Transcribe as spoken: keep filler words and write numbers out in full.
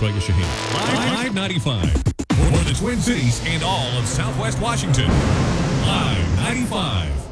Trey Shaheen. Live, Live ninety-five. For the Twin Cities and all of Southwest Washington. Live ninety-five.